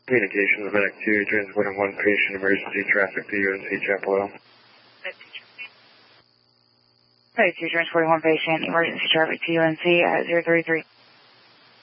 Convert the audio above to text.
Communications, Medic 2, transporting one patient, emergency traffic to UNC Chapel Hill. Medic 2, transporting one patient, emergency traffic to UNC at 033.